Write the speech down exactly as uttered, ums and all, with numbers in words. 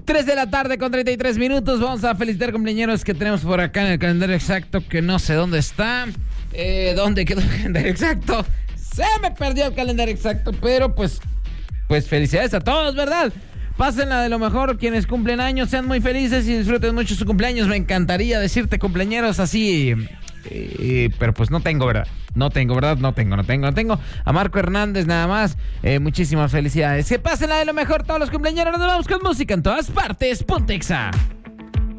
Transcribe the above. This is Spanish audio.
tres de la tarde con treinta y tres minutos. Vamos a felicitar cumpleaños que tenemos por acá en el calendario exacto, que no sé dónde está. Eh, ¿Dónde quedó el calendario exacto? Se me perdió el calendario exacto, pero pues, pues felicidades a todos, ¿verdad? Pásenla de lo mejor, quienes cumplen años, sean muy felices y disfruten mucho su cumpleaños. Me encantaría decirte cumpleañeros así, eh, pero pues no tengo, ¿verdad? No tengo, ¿verdad? No tengo, no tengo, no tengo. A Marco Hernández nada más, eh, muchísimas felicidades. Que pásenla de lo mejor todos los cumpleañeros. Nos vamos con música en todas partes. Ponte Exa.